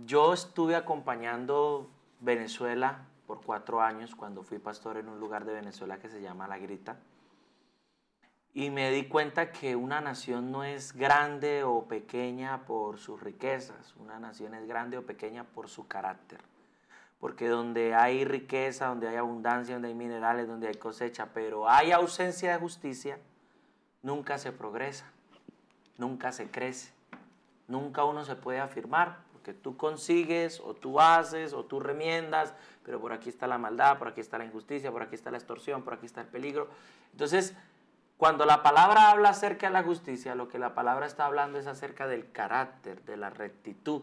Yo estuve acompañando Venezuela por 4 años cuando fui pastor en un lugar de Venezuela que se llama La Grita. Y me di cuenta que una nación no es grande o pequeña por sus riquezas, una nación es grande o pequeña por su carácter. Porque donde hay riqueza, donde hay abundancia, donde hay minerales, donde hay cosecha, pero hay ausencia de justicia, nunca se progresa, nunca se crece, nunca uno se puede afirmar, porque tú consigues, o tú haces, o tú remiendas, pero por aquí está la maldad, por aquí está la injusticia, por aquí está la extorsión, por aquí está el peligro. Entonces, cuando la palabra habla acerca de la justicia, lo que la palabra está hablando es acerca del carácter, de la rectitud.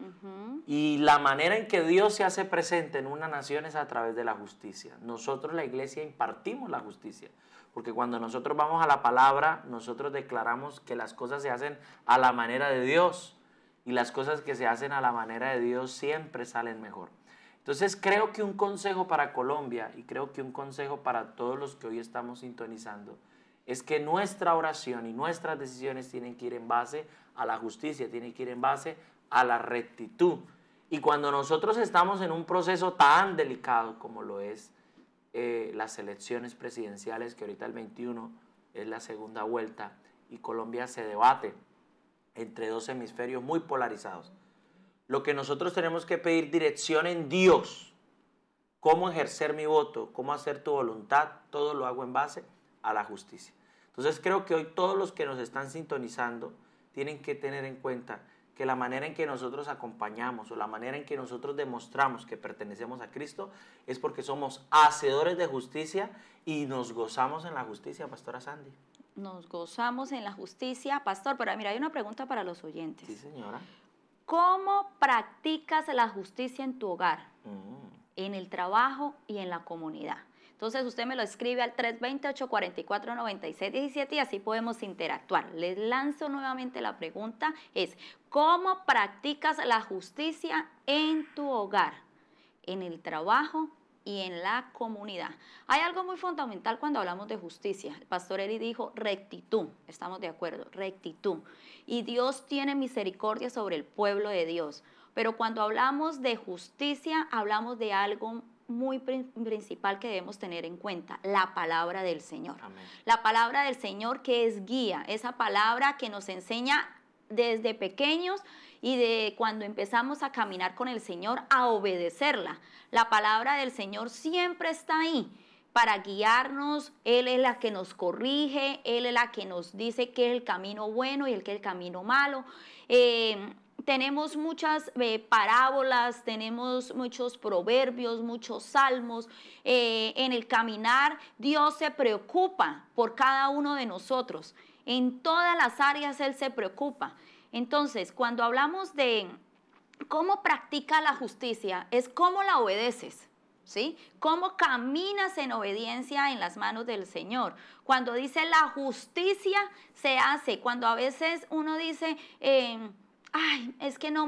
Y la manera en que Dios se hace presente en una nación es a través de la justicia. Nosotros, la iglesia, impartimos la justicia. Porque cuando nosotros vamos a la palabra, nosotros declaramos que las cosas se hacen a la manera de Dios. Y las cosas que se hacen a la manera de Dios siempre salen mejor. Entonces creo que un consejo para Colombia, y creo que un consejo para todos los que hoy estamos sintonizando, es que nuestra oración y nuestras decisiones tienen que ir en base a la justicia, tienen que ir en base a la rectitud. Y cuando nosotros estamos en un proceso tan delicado como lo es las elecciones presidenciales, que ahorita el 21 es la segunda vuelta, y Colombia se debate entre 2 hemisferios muy polarizados, lo que nosotros tenemos que pedir dirección en Dios, cómo ejercer mi voto, cómo hacer tu voluntad, todo lo hago en base a la justicia. Entonces creo que hoy todos los que nos están sintonizando tienen que tener en cuenta que la manera en que nosotros acompañamos o la manera en que nosotros demostramos que pertenecemos a Cristo es porque somos hacedores de justicia y nos gozamos en la justicia, Pastora Sandy. Nos gozamos en la justicia, pastor, pero mira, hay una pregunta para los oyentes. Sí, señora. ¿Cómo practicas la justicia en tu hogar, en el trabajo y en la comunidad? Entonces usted me lo escribe al 320-844-9617 y así podemos interactuar. Les lanzo nuevamente la pregunta, es ¿cómo practicas la justicia en tu hogar, en el trabajo y en la comunidad? Hay algo muy fundamental cuando hablamos de justicia. El pastor Eli dijo rectitud, estamos de acuerdo, rectitud. Y Dios tiene misericordia sobre el pueblo de Dios. Pero cuando hablamos de justicia, hablamos de algo muy principal que debemos tener en cuenta, la palabra del Señor. Amén. La palabra del Señor que es guía, esa palabra que nos enseña desde pequeños y de cuando empezamos a caminar con el Señor a obedecerla. La palabra del Señor siempre está ahí para guiarnos. Él es la que nos corrige, Él es la que nos dice qué es el camino bueno y el que es el camino malo. Tenemos muchas parábolas, tenemos muchos proverbios, muchos salmos. En el caminar, Dios se preocupa por cada uno de nosotros. En todas las áreas Él se preocupa. Entonces, cuando hablamos de cómo practica la justicia, es cómo la obedeces, ¿sí? Cómo caminas en obediencia en las manos del Señor. Cuando dice la justicia se hace, cuando a veces uno dice, ay, es que no